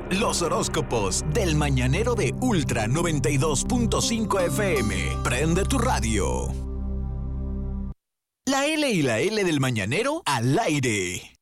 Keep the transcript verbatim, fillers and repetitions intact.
Los horóscopos del mañanero de Ultra noventa y dos punto cinco F M. Prende tu radio. La L y la L del mañanero al aire.